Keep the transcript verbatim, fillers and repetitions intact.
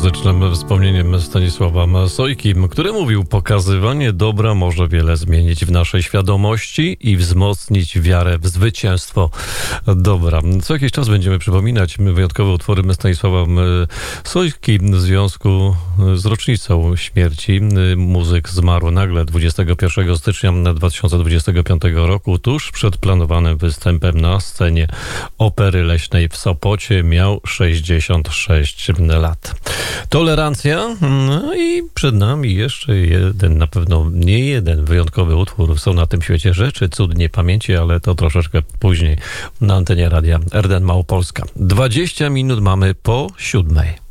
muzycznym wspomnieniem Stanisława Sojki, który mówił: pokazywanie dobra może wiele zmienić w naszej świadomości i wzmocnić wiarę w zwycięstwo dobra. Co jakiś czas będziemy przypominać wyjątkowe utwory Stanisława Sojki w związku z rocznicą śmierci. Muzyk zmarł nagle dwudziestego pierwszego stycznia dwa tysiące dwudziestego piątego roku, tuż przed planowanym występem na scenie Opery Leśnej w Sopocie. Miał sześćdziesiąt sześć lat. Tolerancja, no i przed nami jeszcze jeden, na pewno nie jeden wyjątkowy utwór. Są na tym świecie rzeczy, cudnie pamięci, ale to troszeczkę później na antenie radia R D N Małopolska. dwadzieścia minut mamy po siódmej.